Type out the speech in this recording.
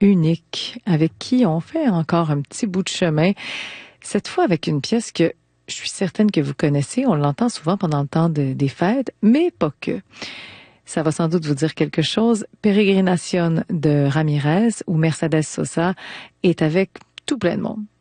unique, avec qui on fait encore un petit bout de chemin. Cette fois avec une pièce que je suis certaine que vous connaissez. On l'entend souvent pendant le temps des fêtes, mais pas que. Ça va sans doute vous dire quelque chose. Peregrinación de Ramirez, où Mercedes Sosa est avec tout plein de monde.